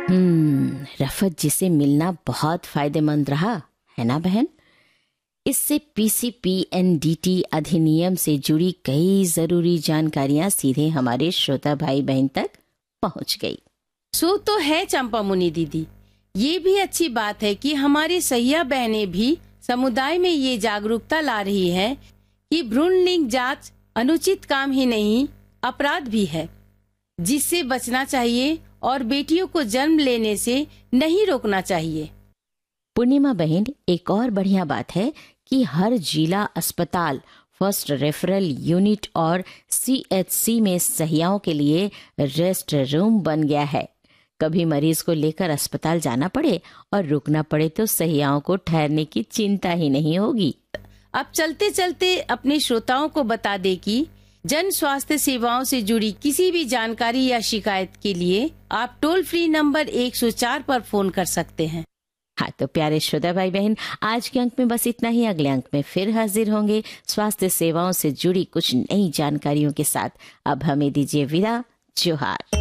रफत जी से मिलना बहुत फायदेमंद रहा है ना बहन। इससे पीसीपीएनडीटी अधिनियम से जुड़ी कई जरूरी जानकारियां सीधे हमारे श्रोता भाई बहन तक पहुंच गई। सो तो है चंपा मुनि दीदी, ये भी अच्छी बात है कि हमारी सैया बहनें भी समुदाय में ये जागरूकता ला रही है कि भ्रूण लिंग जांच अनुचित काम ही नहीं, अपराध भी है, जिससे बचना चाहिए और बेटियों को जन्म लेने से नहीं रोकना चाहिए। पूर्णिमा बहन, एक और बढ़िया बात है कि हर जिला अस्पताल, फर्स्ट रेफरल यूनिट और सीएचसी में सहियाओं के लिए रेस्ट रूम बन गया है। कभी मरीज को लेकर अस्पताल जाना पड़े और रुकना पड़े तो सहियाओं को ठहरने की चिंता ही नहीं होगी। अब चलते चलते अपने श्रोताओं को बता दे कि जन स्वास्थ्य सेवाओं से जुड़ी किसी भी जानकारी या शिकायत के लिए आप टोल फ्री नंबर 104 पर फोन कर सकते हैं। हाँ तो प्यारे श्रोता भाई बहन, आज के अंक में बस इतना ही। अगले अंक में फिर हाजिर होंगे स्वास्थ्य सेवाओं से जुड़ी कुछ नई जानकारियों के साथ। अब हमें दीजिए विदा। जोहार।